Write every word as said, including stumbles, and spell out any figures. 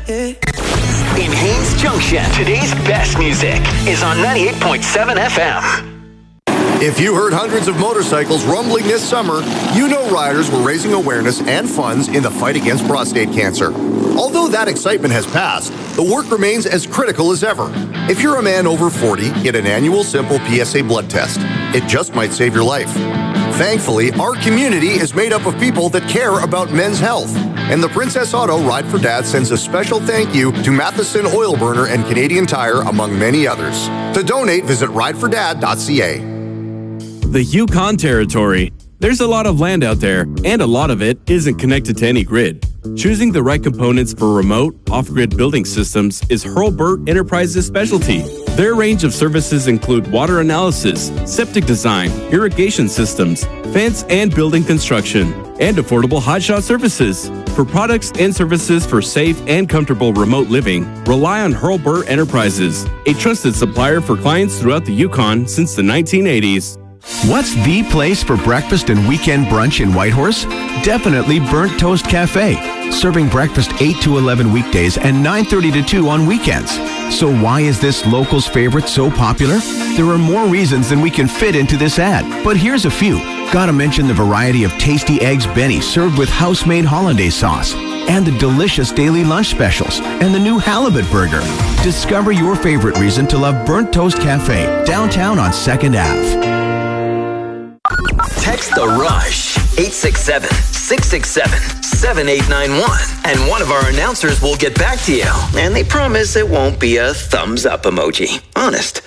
In Haines Junction, today's best music is on ninety-eight point seven F M. If you heard hundreds of motorcycles rumbling this summer, you know riders were raising awareness and funds in the fight against prostate cancer. Although that excitement has passed, the work remains as critical as ever. If you're a man over forty, get an annual simple P S A blood test. It just might save your life. Thankfully, our community is made up of people that care about men's health. And the Princess Auto Ride for Dad sends a special thank you to Matheson Oil Burner and Canadian Tire, among many others. To donate, visit ride for dad dot c a. The Yukon Territory. There's a lot of land out there, and a lot of it isn't connected to any grid. Choosing the right components for remote, off-grid building systems is Hurlburt Enterprises' specialty. Their range of services include water analysis, septic design, irrigation systems, fence and building construction, and affordable hotshot services. For products and services for safe and comfortable remote living, rely on Hurlburt Enterprises, a trusted supplier for clients throughout the Yukon since the nineteen eighties. What's the place for breakfast and weekend brunch in Whitehorse? Definitely Burnt Toast Cafe, serving breakfast eight to eleven weekdays and nine thirty to two on weekends. So why is this local's favorite so popular? There are more reasons than we can fit into this ad, but here's a few. Gotta mention the variety of tasty eggs Benny served with house-made hollandaise sauce, and the delicious daily lunch specials, and the new halibut burger. Discover your favorite reason to love Burnt Toast Cafe, downtown on second Avenue. Text The Rush, eight six seven, six six seven, seven eight nine one, and one of our announcers will get back to you. And they promise it won't be a thumbs up emoji. Honest.